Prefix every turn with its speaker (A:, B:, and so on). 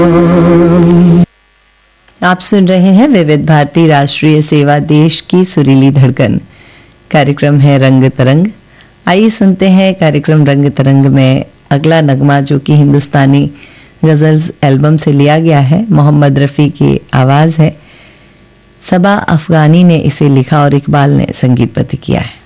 A: आप सुन रहे हैं विविध भारती राष्ट्रीय सेवा देश की सुरीली धड़कन। कार्यक्रम है रंग तरंग। आइए सुनते हैं कार्यक्रम रंग तरंग में अगला नगमा, जो कि हिंदुस्तानी गज़ल्स एल्बम से लिया गया है। मोहम्मद रफ़ी की आवाज़ है। सबा अफगानी ने इसे लिखा और इकबाल ने संगीतबद्ध किया है।